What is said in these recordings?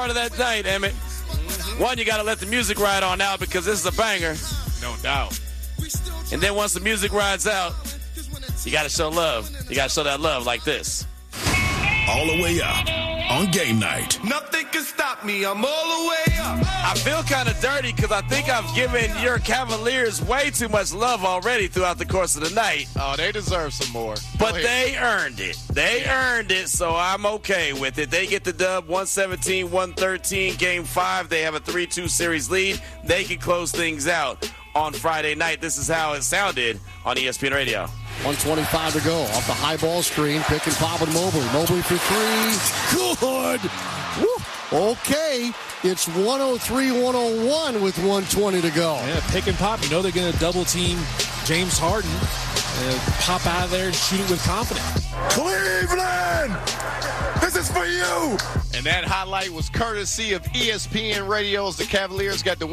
Part of that night, Emmett. One, you got to let the music ride on out because this is a banger. No doubt. And then once the music rides out, you got to show love. You got to show that love like this. All the way up on game night. Nothing can stop me. I'm all the way up. I feel kind of dirty because I think I've given your Cavaliers way too much love already throughout the course of the night. Oh, they deserve some more. But they earned it. They earned it, so I'm okay with it. They get the dub, 117-113, Game 5. They have a 3-2 series lead. They can close things out on Friday night. This is how it sounded on ESPN Radio. 1:25 to go. Off the high ball screen. Pick and pop with Mobley. Mobley for three. Good. Woo. Okay. It's 103-101 with 1:20 to go. Yeah, pick and pop. You know they're going to double team James Harden. Pop out of there and shoot it with confidence. Cleveland! This is for you! And that highlight was courtesy of ESPN Radio's. The Cavaliers got the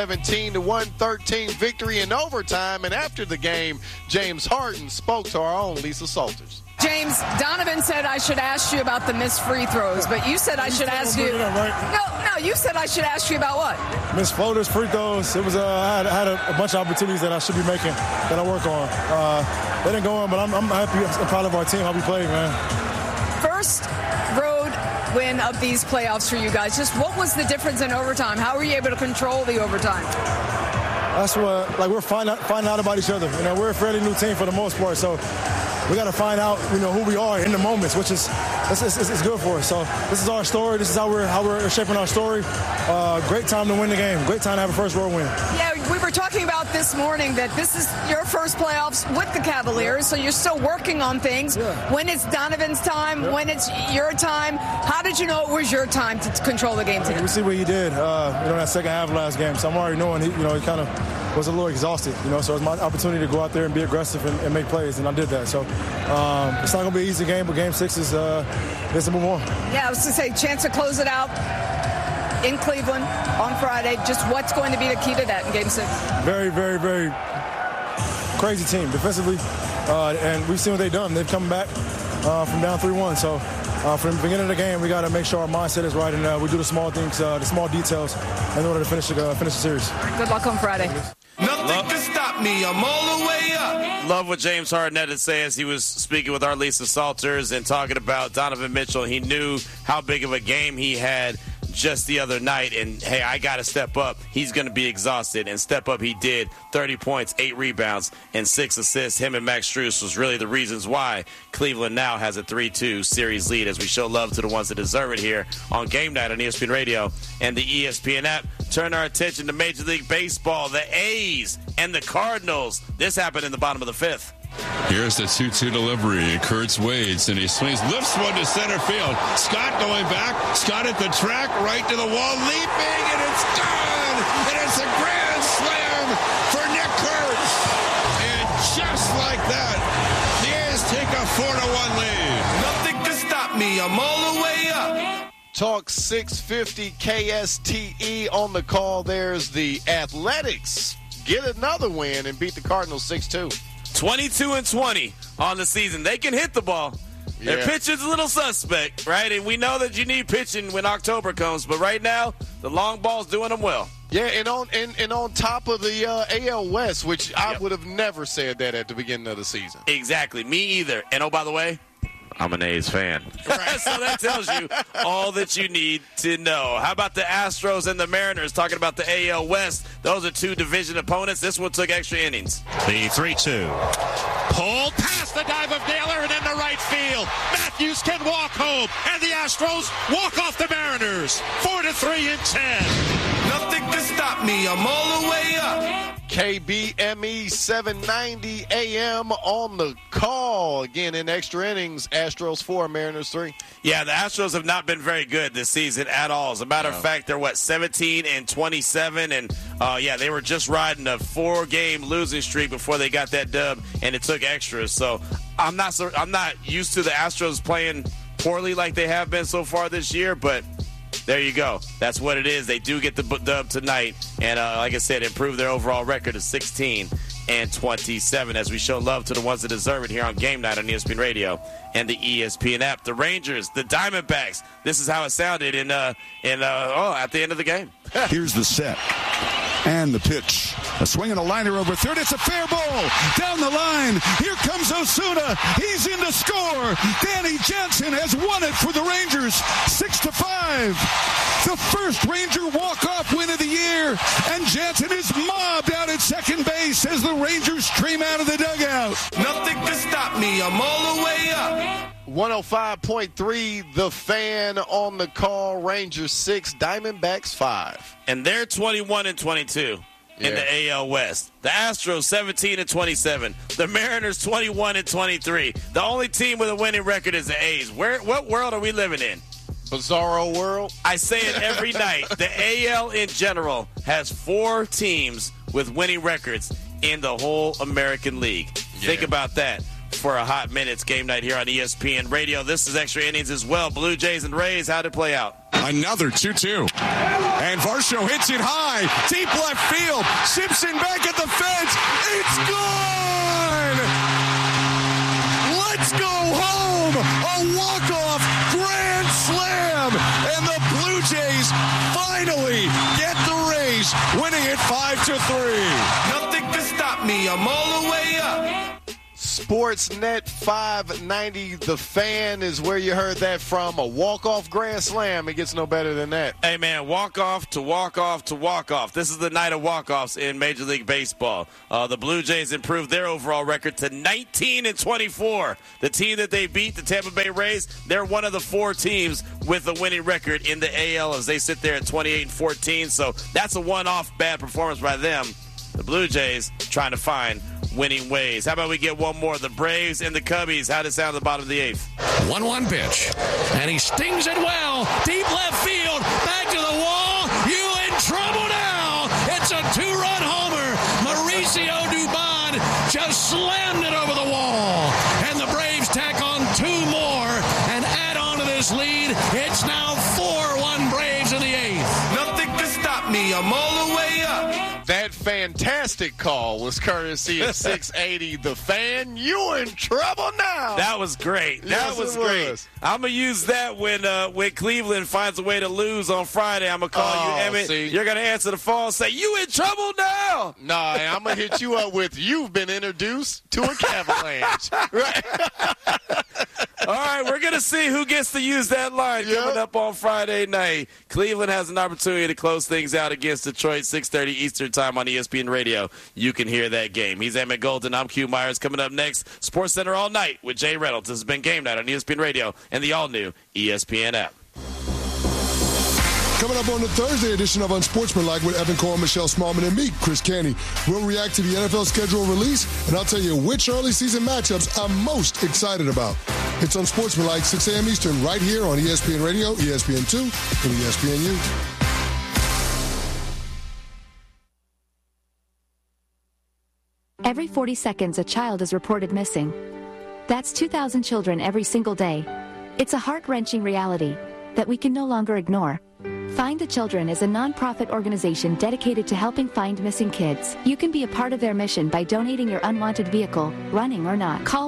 117-113 victory in overtime. And after the game, James Harden spoke to our own Lisa Salters. James, Donovan said I should ask you about the missed free throws, but you said I should ask you. No, you said I should ask you about what? Missed floaters, free throws. It was I had a bunch of opportunities that I should be making that I work on. They didn't go on, but I'm happy. I'm proud of our team, how we played, man. First road win of these playoffs for you guys. Just what was the difference in overtime? How were you able to control the overtime? That's what, we're finding out about each other. We're a fairly new team for the most part, so we got to find out, who we are in the moments, which is it's good for us. So this is our story. This is how we're shaping our story. Great time to win the game. Great time to have a first road win. Yeah, we were talking about this morning that this is your first playoffs with the Cavaliers, so you're still working on things. Yeah. When it's Donovan's time, when it's your time, how did you know it was your time to control the game today? We see what he did, that second half of last game. So I'm already knowing he kind of was a little exhausted, so it was my opportunity to go out there and be aggressive and make plays, and I did that. So it's not going to be an easy game, but Game 6 is to move on. Yeah, I was going to say, chance to close it out in Cleveland on Friday. Just what's going to be the key to that in Game 6? Very, very, very crazy team defensively, and we've seen what they've done. They've come back from down 3-1. So from the beginning of the game, we got to make sure our mindset is right, and we do the small things, the small details, in order to finish the series. Good luck on Friday. Nothing can stop me. I'm all the way up. Love what James Harden had to say as he was speaking with our Lisa Salters and talking about Donovan Mitchell. He knew how big of a game he had just the other night, and hey, I got to step up. He's going to be exhausted, and step up he did. 30 points, 8 rebounds, and 6 assists. Him and Max Strus was really the reasons why Cleveland now has a 3-2 series lead, as we show love to the ones that deserve it here on Game Night on ESPN Radio and the ESPN app. Turn our attention to Major League Baseball, the A's and the Cardinals. This happened in the bottom of the 5th. Here's the 2-2 delivery. Kurtz waits, and he swings, lifts one to center field. Scott going back. Scott at the track, right to the wall, leaping, and it's gone! And it's a grand slam for Nick Kurtz. And just like that, the A's take a 4-1 lead. Nothing can stop me. I'm all the way up. Talk 650 KSTE on the call. There's the Athletics. Get another win and beat the Cardinals 6-2. 22-20 on the season. They can hit the ball. Their pitching's a little suspect, right? And we know that you need pitching when October comes. But right now, the long ball's doing them well. Yeah, and on top of the AL West, which I would have never said that at the beginning of the season. Exactly. Me either. And oh, by the way, I'm an A's fan. Right. So that tells you all that you need to know. How about the Astros and the Mariners? Talking about the AL West. Those are two division opponents. This one took extra innings. The 3-2. Pulled past the dive of Naylor and into right field. Matthews can walk home, and the Astros walk off the Mariners. 4-3 in 10. Nothing can stop me. I'm all the way up. KBME 790 AM on the call. Again, in extra innings, Astros 4, Mariners 3. Yeah, the Astros have not been very good this season at all. As a matter of fact, they're, 17-27? And, they were just riding a 4-game losing streak before they got that dub, and it took extras. So I'm not used to the Astros playing poorly like they have been so far this year, but there you go. That's what it is. They do get the dub tonight, and like I said, improve their overall record to 16 and 27. As we show love to the ones that deserve it here on Game Night on ESPN Radio and the ESPN app. The Rangers, the Diamondbacks. This is how it sounded at the end of the game. Here's the set. And the pitch. A swing and a liner over third. It's a fair ball. Down the line. Here comes Osuna. He's in to score. Danny Jansen has won it for the Rangers. 6-5. The first Ranger walk-off win of the year. And Jansen is mobbed out at second base as the Rangers stream out of the dugout. Nothing can stop me. I'm all the way up. 105.3, The Fan on the call. Rangers 6, Diamondbacks 5. And they're 21-22 in the AL West. The Astros 17-27. The Mariners 21-23. The only team with a winning record is the A's. What world are we living in? Bizarro world. I say it every night. The AL in general has 4 teams with winning records in the whole American League. Yeah. Think about that. For a hot minute, it's Game Night here on ESPN Radio. This is Extra Innings as well. Blue Jays and Rays, how'd it play out? Another 2-2. And Varsho hits it high. Deep left field. Simpson back at the fence. It's gone! Let's go home! A walk-off grand slam! And the Blue Jays finally get the race, winning it 5-3. Nothing can stop me. I'm all the way up. Sportsnet 590, The Fan is where you heard that from. A walk-off grand slam. It gets no better than that. Hey, man, walk-off to walk-off to walk-off. This is the night of walk-offs in Major League Baseball. The Blue Jays improved their overall record to 19-24. The team that they beat, the Tampa Bay Rays, they're one of the 4 teams with a winning record in the AL as they sit there at 28-14. So that's a one-off bad performance by them. The Blue Jays trying to find winning ways. How about we get one more? The Braves and the Cubbies. How'd it sound at the bottom of the 8th? 1-1 pitch. And he stings it well. Deep left field. Back to the wall. You in trouble now. It's a 2-run homer. Mauricio Dubon just slammed it over the wall. And the Braves tack on 2 more and add on to this lead. It's now 4-1 Braves in the 8th. Nothing can stop me. I'm all the way up. That fantastic call was courtesy of 680, The Fan. You in trouble now. That was great. That was great. I'm going to use that when Cleveland finds a way to lose on Friday. I'm going to call you, Emmett. See? You're going to answer the phone and say, you in trouble now. Nah, I'm going to hit you up with, you've been introduced to a Cavalanche. Right? All right, we're going to see who gets to use that line coming up on Friday night. Cleveland has an opportunity to close things out against Detroit, 6:30 Eastern Time on ESPN Radio. You can hear that game. He's Emmett Golden. I'm Q Myers. Coming up next, Sports Center all night with Jay Reynolds. This has been Game Night on ESPN Radio and the all-new ESPN app. Coming up on the Thursday edition of Unsportsmanlike with Evan Cole, Michelle Smallman, and me, Chris Canty. We'll react to the NFL schedule release, and I'll tell you which early season matchups I'm most excited about. It's Unsportsmanlike, 6 a.m. Eastern, right here on ESPN Radio, ESPN2, and ESPNU. Every 40 seconds, a child is reported missing. That's 2,000 children every single day. It's a heart-wrenching reality that we can no longer ignore. Find the Children is a non-profit organization dedicated to helping find missing kids. You can be a part of their mission by donating your unwanted vehicle, running or not. Call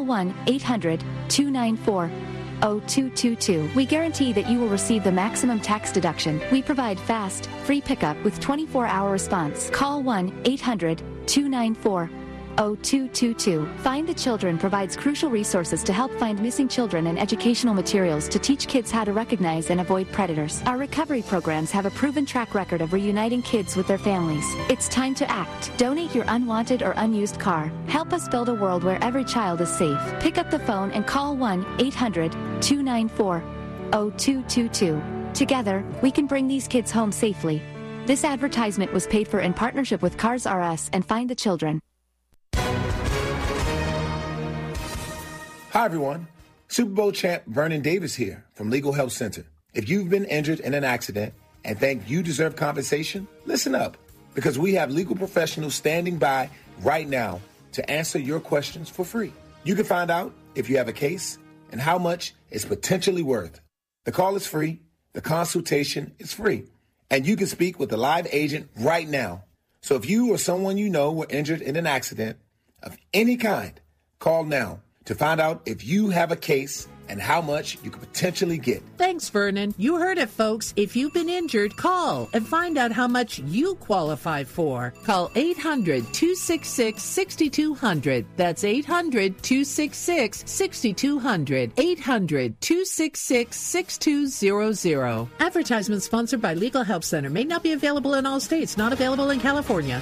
1-800-294-0222. We guarantee that you will receive the maximum tax deduction. We provide fast, free pickup with 24-hour response. Call 1-800-294-0222. Find the Children provides crucial resources to help find missing children and educational materials to teach kids how to recognize and avoid predators. Our recovery programs have a proven track record of reuniting kids with their families. It's time to act. Donate your unwanted or unused car. Help us build a world where every child is safe. Pick up the phone and call 1-800-294-0222. Together, we can bring these kids home safely. This advertisement was paid for in partnership with Cars R Us and Find the Children. Hi, everyone. Super Bowl champ Vernon Davis here from Legal Help Center. If you've been injured in an accident and think you deserve compensation, listen up, because we have legal professionals standing by right now to answer your questions for free. You can find out if you have a case and how much it's potentially worth. The call is free. The consultation is free. And you can speak with a live agent right now. So if you or someone you know were injured in an accident of any kind. Call now to find out if you have a case and how much you could potentially get. Thanks, Vernon. You heard it, folks. If you've been injured, call and find out how much you qualify for. Call 800-266-6200. That's 800-266-6200. 800-266-6200. Advertisement sponsored by Legal Help Center. May not be available in all states. Not available in California.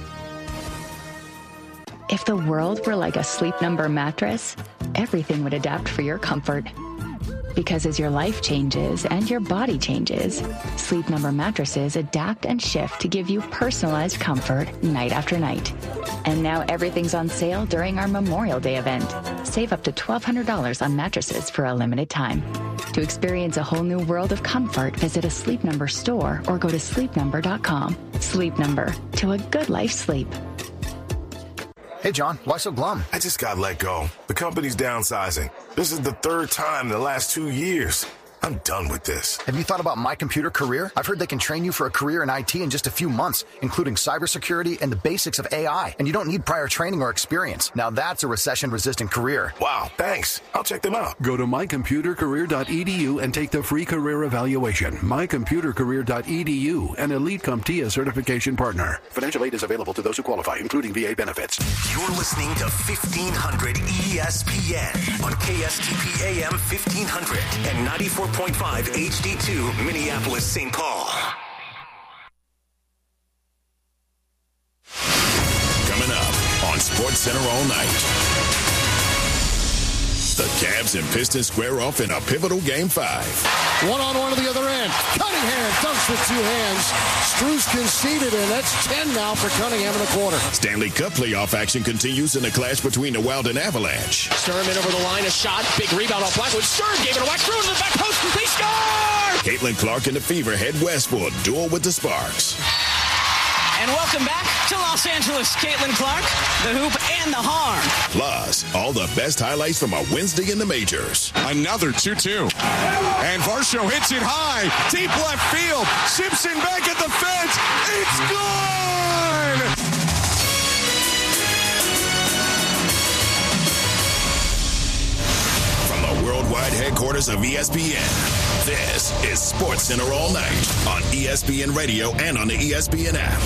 If the world were like a Sleep Number mattress, everything would adapt for your comfort. Because as your life changes and your body changes, Sleep Number mattresses adapt and shift to give you personalized comfort night after night. And now everything's on sale during our Memorial Day event. Save up to $1,200 on mattresses for a limited time. To experience a whole new world of comfort, visit a Sleep Number store or go to sleepnumber.com. Sleep Number, to a good life sleep. Hey, John, why so glum? I just got let go. The company's downsizing. This is the third time in the last 2 years. I'm done with this. Have you thought about My Computer Career? I've heard they can train you for a career in IT in just a few months, including cybersecurity and the basics of AI. And you don't need prior training or experience. Now that's a recession-resistant career. Wow, thanks. I'll check them out. Go to mycomputercareer.edu and take the free career evaluation. mycomputercareer.edu, an Elite CompTIA certification partner. Financial aid is available to those who qualify, including VA benefits. You're listening to 1500 ESPN on KSTP AM 1500 and 94.5 HD2 Minneapolis, St. Paul. Coming up on SportsCenter all night. The Cavs and Pistons square off in a pivotal Game 5. One-on-one to the other end. Cunningham dunks with two hands. Strus conceded, and that's 10 now for Cunningham in the quarter. Stanley Cup playoff action continues in the clash between the Wild and Avalanche. Sturm in over the line, a shot, big rebound off Blackwood. Sturm gave it away, threw it to the back post, and they score! Caitlin Clark and the Fever head west for a duel with the Sparks. And welcome back to Los Angeles. Caitlin Clark, the hoop, and the harm. Plus, all the best highlights from a Wednesday in the majors. Another 2-2. And Varsho hits it high. Deep left field. Simpson back at the fence. It's gone! From the worldwide headquarters of ESPN, this is SportsCenter all night on ESPN Radio and on the ESPN app.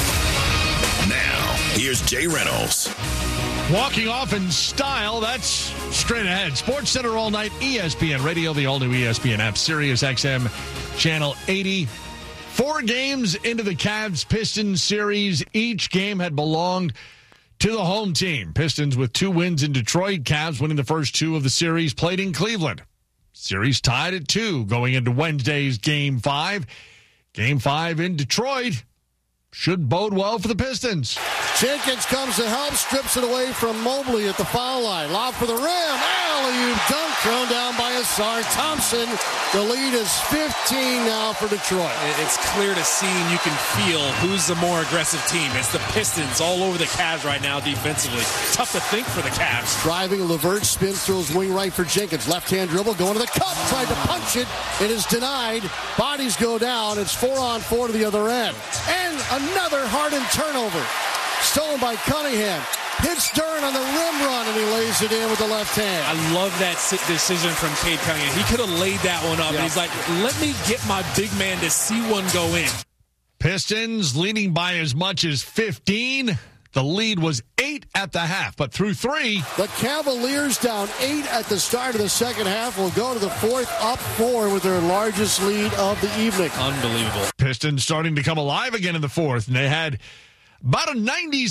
Now, here's Jay Reynolds. Walking off in style, that's straight ahead. SportsCenter all night, ESPN Radio, the all-new ESPN app, Sirius XM, channel 80. 4 games into the Cavs-Pistons series. Each game had belonged to the home team. Pistons with 2 wins in Detroit. Cavs winning the first 2 of the series, played in Cleveland. Series tied at 2 going into Wednesday's Game 5. Game 5 in Detroit should bode well for the Pistons. Jenkins comes to help, strips it away from Mobley at the foul line. Lob for the rim. Alley-oop dunk thrown down by Asar Thompson. The lead is 15 now for Detroit. It's clear to see and you can feel who's the more aggressive team. It's the Pistons all over the Cavs right now defensively. Tough to think for the Cavs. Driving, Levert spins through his wing right for Jenkins. Left-hand dribble going to the cup. Tried to punch it. It is denied. Bodies go down. It's 4-on-4 to the other end. And another Harden turnover. Stolen by Cunningham. Hits Dern on the rim run, and he lays it in with the left hand. I love that decision from Cade Cunningham. He could have laid that one up, and he's like, let me get my big man to see one go in. Pistons leading by as much as 15. The lead was 8 at the half, but through 3. The Cavaliers down 8 at the start of the second half will go to the fourth, up 4 with their largest lead of the evening. Unbelievable. Pistons starting to come alive again in the fourth, and they had about a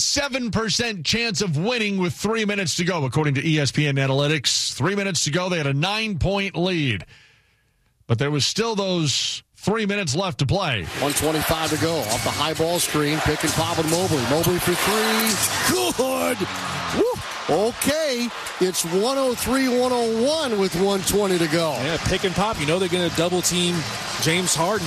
97% chance of winning with 3 minutes to go, according to ESPN Analytics. 3 minutes to go, they had a 9-point lead. But there was still those 3 minutes left to play. 1:25 to go. Off the high ball screen, pick and pop with Mobley. Mobley for 3. Good. Woo. Okay. It's 103-101 with 1:20 to go. Yeah, pick and pop. You know they're going to double team James Harden.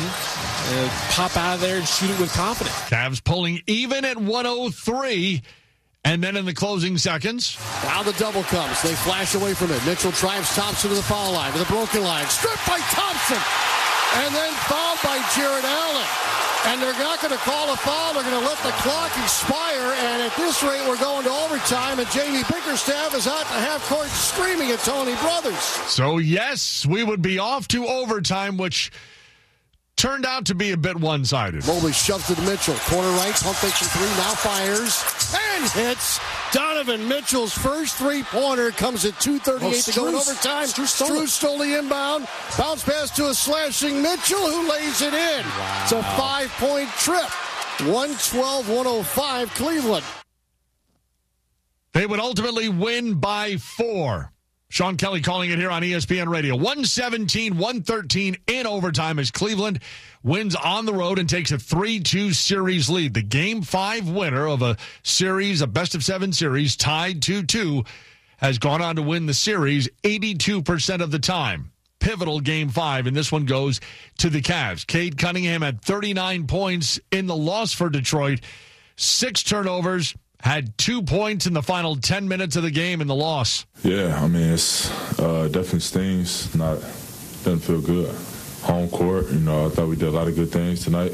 Pop out of there and shoot it with confidence. Cavs pulling even at 103. And then in the closing seconds. Now the double comes. They flash away from it. Mitchell drives Thompson to the foul line, to the broken line. Stripped by Thompson. And then fouled by Jared Allen. And they're not going to call a foul. They're going to let the clock expire. And at this rate, we're going to overtime. And Jamie Bickerstaff is out to half court screaming at Tony Brothers. So, yes, we would be off to overtime, which turned out to be a bit one-sided. Mobley shoved to the Mitchell. Corner right, pump fakes from three, now fires and hits. Donovan Mitchell's first three-pointer comes at 2:38 to go in overtime. Strus stole the inbound. Bounce pass to a slashing Mitchell, who lays it in. Wow. It's a 5-point trip. 112-105 Cleveland. They would ultimately win by 4. Sean Kelly calling it here on ESPN Radio. 117-113 in overtime as Cleveland wins on the road and takes a 3-2 series lead. The Game 5 winner of a series, a best-of-7 series, tied 2-2, has gone on to win the series 82% of the time. Pivotal Game 5, and this one goes to the Cavs. Cade Cunningham had 39 points in the loss for Detroit, 6 turnovers, had 2 points in the final 10 minutes of the game in the loss. Yeah, I mean, it's definitely stings. Doesn't feel good. Home court, I thought we did a lot of good things tonight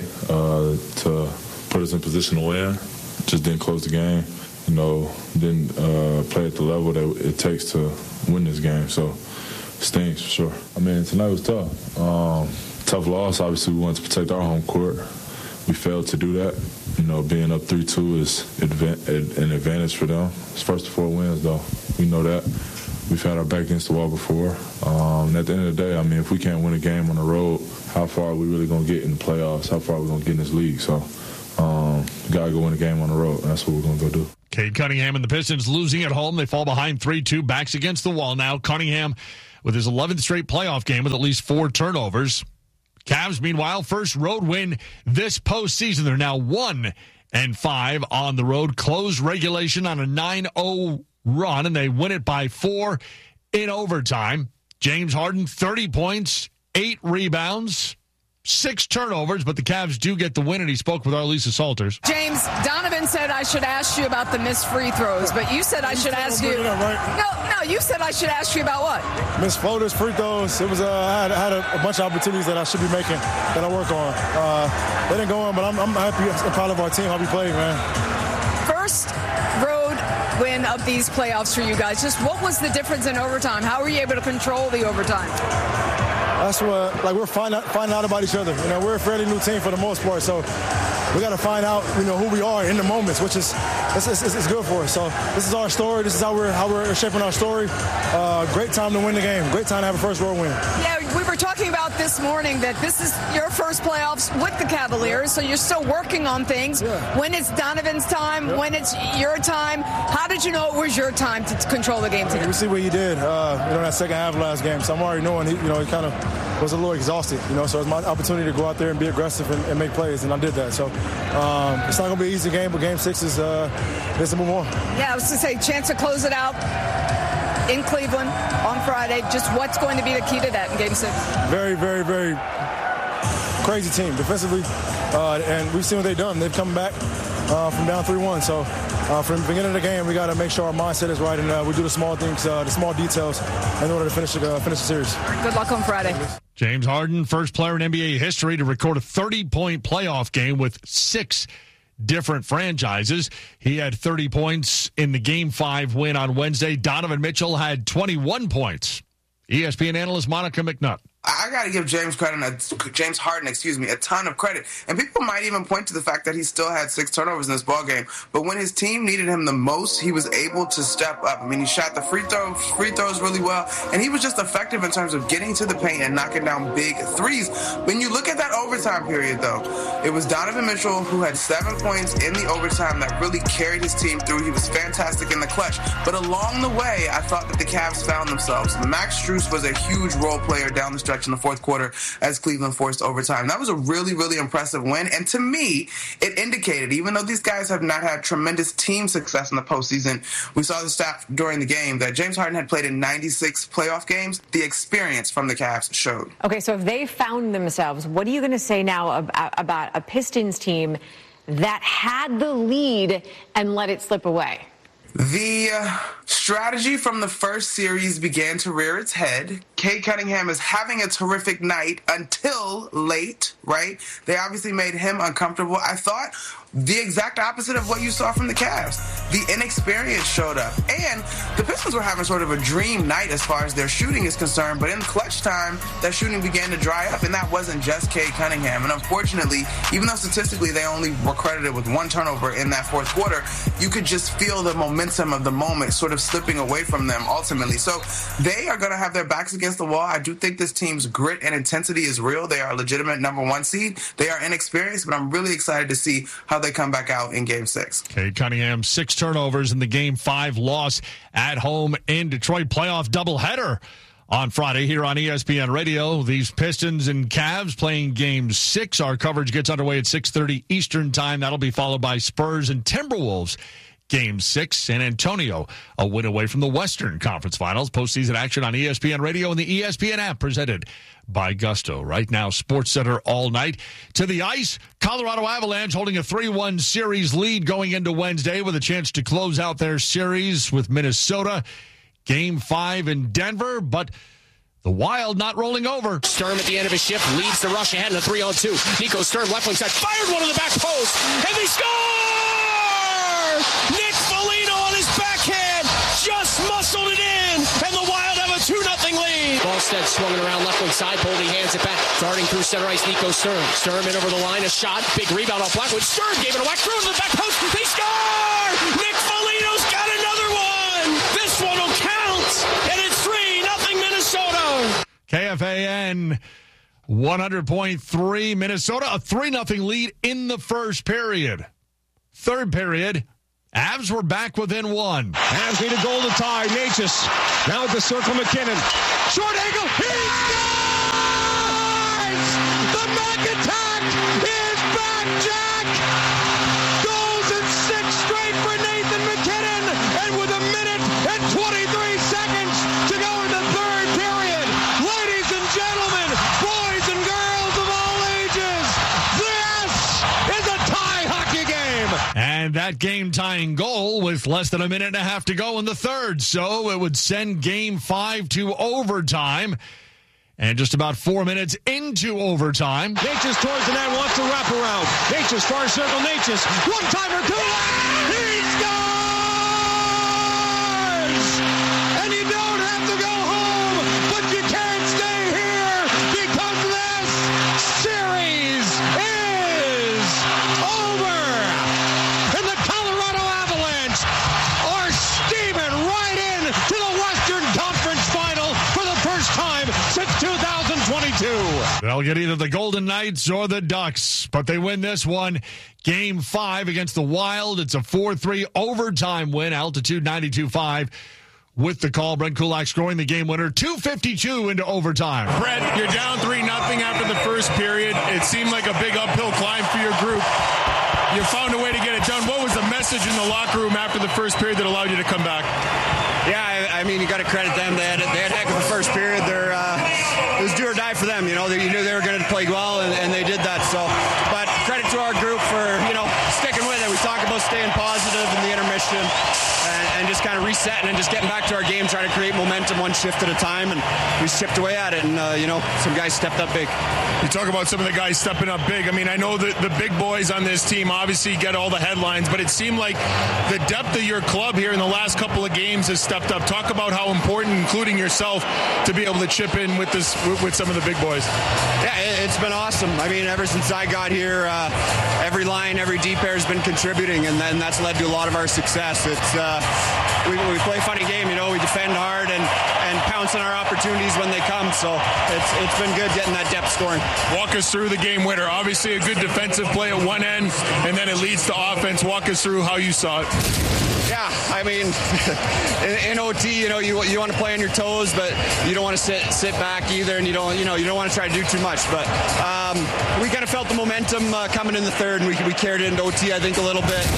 to put us in position to win. Just didn't close the game. Didn't play at the level that it takes to win this game. So, stings for sure. I mean, tonight was tough. Tough loss. Obviously, we wanted to protect our home court. We failed to do that. Being up 3-2 is an advantage for them. It's first 4 wins, though. We know that. We've had our back against the wall before. And at the end of the day, I mean, if we can't win a game on the road, how far are we really going to get in the playoffs? How far are we going to get in this league? So, we got to go win a game on the road. And that's what we're going to go do. Cade Cunningham and the Pistons losing at home. They fall behind 3-2. Backs against the wall now. Cunningham with his 11th straight playoff game with at least 4 turnovers. Cavs, meanwhile, first road win this postseason. They're now 1-5 on the road. Close regulation on a 9-0 run, and they win it by 4 in overtime. James Harden, 30 points, 8 rebounds, 6 turnovers, but the Cavs do get the win, and he spoke with Arlisa Salters. James, Donovan said I should ask you about the missed free throws, but you said I should ask you. No, you said I should ask you about what? Missed floaters, free throws. It was I had a bunch of opportunities that I should be making that I work on. They didn't go on, but I'm happy and proud of our team, how we played, man. First road win of these playoffs for you guys. Just what was the difference in overtime? How were you able to control the overtime? That's what, we're finding out about each other. We're a fairly new team for the most part, so we got to find out, who we are in the moments, which is it's good for us. So this is our story. This is how we're shaping our story. Great time to win the game. Great time to have a first road win. Yeah, we were talking about this morning that this is your first playoffs with the Cavaliers, so you're still working on things. Yeah. When it's Donovan's time, when it's your time, how did you know it was your time to control the game today? We see what he did, that second half of last game. So I'm already knowing he kind of was a little exhausted, so it's my opportunity to go out there and be aggressive and make plays, and I did that. So it's not going to be an easy game, but Game 6 is to move on. Yeah, I was going to say, chance to close it out in Cleveland on Friday. Just what's going to be the key to that in Game 6? Very, very, very crazy team defensively, and we've seen what they've done. They've come back from down 3-1. So from the beginning of the game, we got to make sure our mindset is right, and we do the small things, the small details in order to finish the series. Good luck on Friday. James Harden, first player in NBA history to record a 30-point playoff game with 6 different franchises. He had 30 points in the Game 5 win on Wednesday. Donovan Mitchell had 21 points. ESPN analyst Monica McNutt. I got to give James Harden, a ton of credit. And people might even point to the fact that he still had 6 turnovers in this ballgame. But when his team needed him the most, he was able to step up. I mean, he shot the free throws really well, and he was just effective in terms of getting to the paint and knocking down big threes. When you look at that overtime period, though, it was Donovan Mitchell who had 7 points in the overtime that really carried his team through. He was fantastic in the clutch. But along the way, I thought that the Cavs found themselves. Max Strus was a huge role player down the stretch in the fourth quarter as Cleveland forced overtime. That was a really, really impressive win. And to me, it indicated, even though these guys have not had tremendous team success in the postseason, we saw the stat during the game that James Harden had played in 96 playoff games. The experience from the Cavs showed. Okay, so if they found themselves, what are you going to say now about a Pistons team that had the lead and let it slip away? The strategy from the first series began to rear its head. Cade Cunningham is having a terrific night until late, right? They obviously made him uncomfortable. I thought the exact opposite of what you saw from the Cavs. The inexperience showed up. And the Pistons were having sort of a dream night as far as their shooting is concerned, but in clutch time, that shooting began to dry up, and that wasn't just Cade Cunningham. And unfortunately, even though statistically they only were credited with 1 turnover in that fourth quarter, you could just feel the momentum of the moment sort of slipping away from them ultimately. So they are going to have their backs against the wall. I do think this team's grit and intensity is real. They are a legitimate number 1 seed. They are inexperienced, but I'm really excited to see how they come back out in Game 6. Cade Cunningham, 6 turnovers in the Game 5 loss at home in Detroit. Playoff doubleheader on Friday here on ESPN Radio. These Pistons and Cavs playing Game 6. Our coverage gets underway at 6:30 Eastern Time. That'll be followed by Spurs and Timberwolves. Game 6, San Antonio, a win away from the Western Conference Finals. Postseason action on ESPN Radio and the ESPN app presented by Gusto. Right now, SportsCenter all night. To the ice, Colorado Avalanche holding a 3-1 series lead going into Wednesday with a chance to close out their series with Minnesota. Game 5 in Denver, but the Wild not rolling over. Sturm at the end of his shift leads the rush ahead in a 3-on-2. Nico Sturm, left wing side, fired one on the back post, and they score! Nick Foligno on his backhand just muscled it in, and the Wild have a 2-0 lead. Ballstead swung it around left wing side, Boldy hands it back, darting through center ice, Nico Sturm. Sturm in over the line, a shot, big rebound off Blackwood. Sturm gave it a whack through to the back post, they score! Nick Foligno's got another one! This one will count, and it's 3-0 Minnesota. KFAN 100.3 Minnesota, a 3-0 lead in the first period. Third period, Avs were back within 1. Avs need a goal to tie. Natchez now at the circle. McKinnon. Short angle. He scores! The back attack is back, Jack! Goals in 6 straight for Nathan McKinnon. And with 1 minute and 23 seconds to go in the third period. Ladies and gentlemen, boys and girls of all ages, this is a tie hockey game. And that game-tying goal with less than 1.5 minutes to go in the third. So it would send Game 5 to overtime. And just about 4 minutes into overtime. Natchez towards the net, wants to wrap around. Natchez, far circle, Natchez. One-timer, he scores! And you don't have to go home, but you can't stay here because this series is over. And the Colorado Avalanche are steaming right in to the Western Conference Final for the first time since 2022. They'll get either the Golden Knights or the Ducks, but they win this one. Game 5 against the Wild. It's a 4-3 overtime win. Altitude 92.5 with the call. Brent Kulak scoring the game winner. 2:52 into overtime. Brett, you're down 3-0 after the first period. It seemed like a big uphill climb for your group. You found a way to get it done. What was the message in the locker room after the first period that allowed you to come back? Yeah, I mean, you got to credit them. They had a heck of a first period. It was do or die for them. You know, you knew they were going to play well, and they did that. So, but credit to our group for, sticking with it. We talked about staying positive in the intermission and just kind of resetting and just getting back to our game, trying to create momentum one shift at a time. And we chipped away at it, and, some guys stepped up big. You talk about some of the guys stepping up big. I mean, I know that the big boys on this team obviously get all the headlines, but it seemed like the depth of your club here in the last couple of games has stepped up. Talk about how important, including yourself, to be able to chip in with some of the big boys. Yeah, it's been awesome. I mean, ever since I got here, every line, every D pair has been contributing, and then that's led to a lot of our success. It's we play a funny game, we defend hard and pounce on our opportunities when they come. So it's been good getting that depth scoring. Walk us through the game winner. Obviously a good defensive play at one end, and then it leads to offense. Walk us through how you saw it. Yeah, I mean, in OT, you want to play on your toes, but you don't want to sit back either, and you don't want to try to do too much. But we kind of felt the momentum coming in the third, and we carried it into OT, I think, a little bit. Spent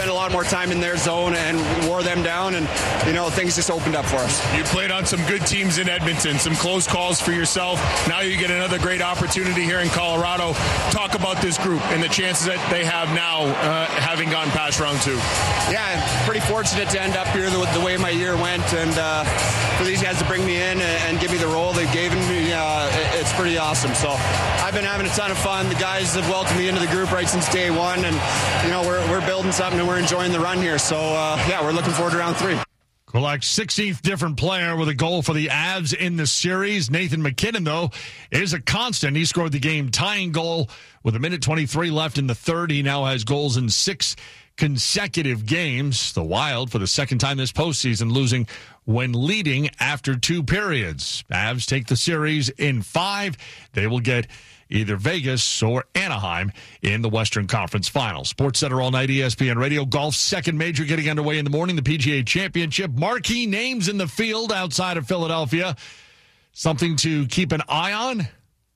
spent a lot more time in their zone and wore them down, and, things just opened up for us. You played on some good teams in Edmonton, some close calls for yourself. Now you get another great opportunity here in Colorado. Talk about this group and the chances that they have now, having gone past round 2. Yeah, pretty fortunate to end up here the way my year went, and for these guys to bring me in and give me the role they've given me, it's pretty awesome. So I've been having a ton of fun. The guys have welcomed me into the group right since day one, and we're building something and we're enjoying the run here. So we're looking forward to round 3. Kulak's 16th different player with a goal for the Avs in the series. Nathan MacKinnon, though, is a constant. He scored the game-tying goal with 1:23 left in the third. He now has goals in 6 consecutive games. The Wild, for the second time this postseason, losing when leading after 2 periods. Avs take the series in 5. They will get either Vegas or Anaheim in the Western Conference Finals. SportsCenter all night, ESPN Radio. Golf's second major getting underway in the morning, the PGA Championship. Marquee names in the field outside of Philadelphia. Something to keep an eye on?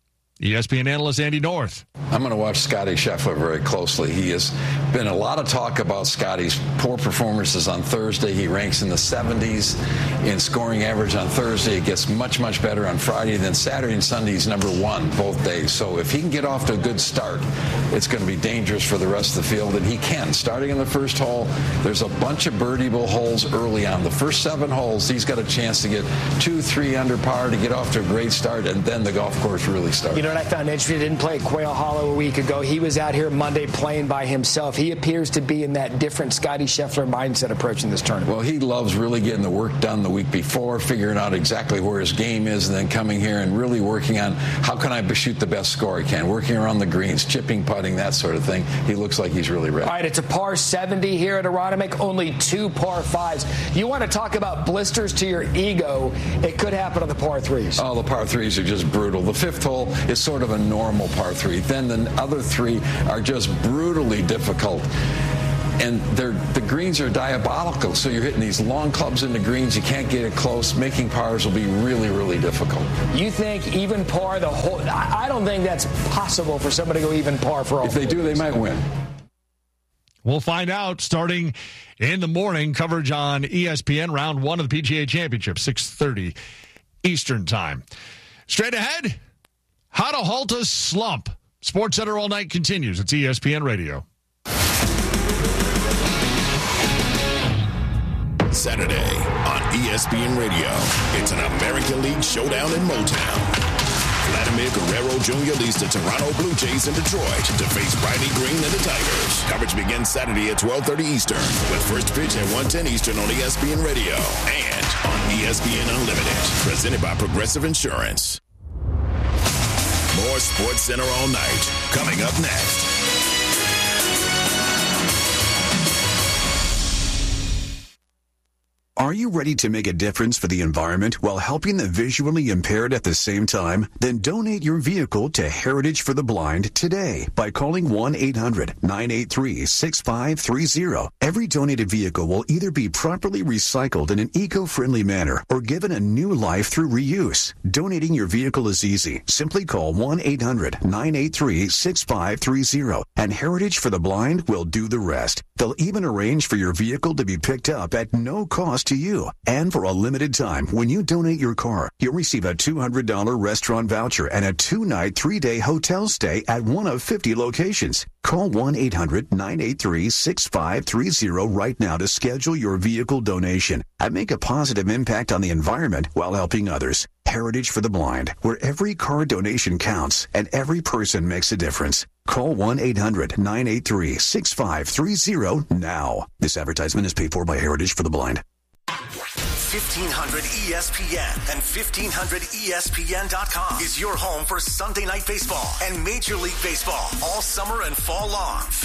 ESPN analyst Andy North. I'm going to watch Scottie Scheffler very closely. He has been a lot of talk about Scotty's poor performances on Thursday. He ranks in the 70s in scoring average on Thursday. It gets much, much better on Friday. Then Saturday and Sunday, he's number 1 both days. So if he can get off to a good start, it's going to be dangerous for the rest of the field. And he can. Starting in the first hole, there's a bunch of birdieable holes early on. The first 7 holes, he's got a chance to get 2-3 under par to get off to a great start, and then the golf course really starts. What I found interesting, he didn't play at Quail Hollow a week ago. He was out here Monday playing by himself. He appears to be in that different Scottie Scheffler mindset approaching this tournament. Well, he loves really getting the work done the week before, figuring out exactly where his game is, and then coming here and really working on how can I shoot the best score I can, working around the greens, chipping, putting, that sort of thing. He looks like he's really ready. All right, it's a par 70 here at Aronimink, only 2 par 5s. You want to talk about blisters to your ego, it could happen on the par 3s. Oh, the par 3s are just brutal. The 5th hole is sort of a normal par 3. Then the other 3 are just brutally difficult. And the greens are diabolical, so you're hitting these long clubs in the greens. You can't get it close. Making pars will be really, really difficult. You think even par the whole... I don't think that's possible for somebody to go even par for all. If they do, they might win. We'll find out starting in the morning. Coverage on ESPN, round 1 of the PGA Championship, 6:30 Eastern Time. Straight ahead, how to halt a slump. SportsCenter all night continues. It's ESPN Radio. Saturday on ESPN Radio, it's an American League showdown in Motown. Vladimir Guerrero Jr. leads the Toronto Blue Jays in Detroit to face Riley Green and the Tigers. Coverage begins Saturday at 12:30 Eastern, with first pitch at 1:10 Eastern on ESPN Radio and on ESPN Unlimited, presented by Progressive Insurance. More SportsCenter all night, coming up next. Are you ready to make a difference for the environment while helping the visually impaired at the same time? Then donate your vehicle to Heritage for the Blind today by calling 1-800-983-6530. Every donated vehicle will either be properly recycled in an eco-friendly manner or given a new life through reuse. Donating your vehicle is easy. Simply call 1-800-983-6530 and Heritage for the Blind will do the rest. They'll even arrange for your vehicle to be picked up at no cost to you. And for a limited time, when you donate your car, you'll receive a $200 restaurant voucher and a 2-night, 3-day hotel stay at one of 50 locations. Call 1-800-983-6530 right now to schedule your vehicle donation and make a positive impact on the environment while helping others. Heritage for the Blind, where every car donation counts and every person makes a difference. Call 1-800-983-6530 now. This advertisement is paid for by Heritage for the Blind. 1500 ESPN and 1500ESPN.com is your home for Sunday Night Baseball and Major League Baseball all summer and fall long.